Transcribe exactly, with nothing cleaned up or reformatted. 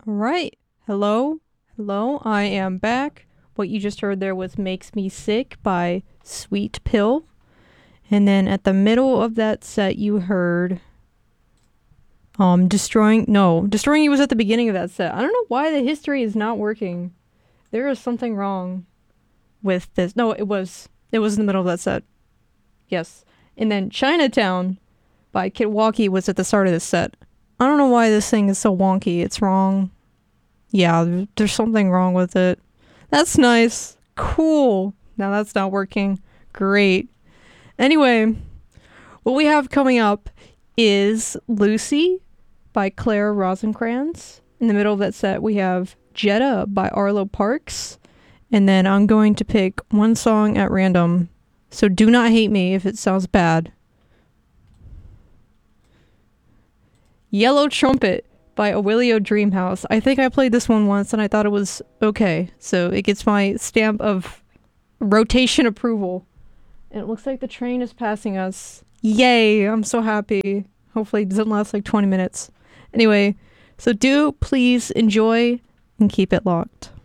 All right. Hello. Hello. I am back. What you just heard there was Makes Me Sick by Sweet Pill. And then at the middle of that set, you heard um Destroying. No, Destroying You was at the beginning of that set. I don't know why the history is not working. There is something wrong with this. No, it was. It was in the middle of that set. Yes. And then Chinatown by Kid Walkie was at the start of this set. I don't know why this thing is so wonky. It's wrong. Yeah, there's something wrong with it. That's nice. Cool. Now that's not working. Great. Anyway, what we have coming up is Lucy by Claire Rosencrantz. In the middle of that set, we have Jetta by Arlo Parks. And then I'm going to pick one song at random. So do not hate me if it sounds bad. Yellow Trumpet by Awilio Dreamhouse. I think I played this one once and I thought it was okay. So it gets my stamp of rotation approval. And it looks like the train is passing us. Yay! I'm so happy. Hopefully it doesn't last like twenty minutes. Anyway, so do please enjoy and keep it locked.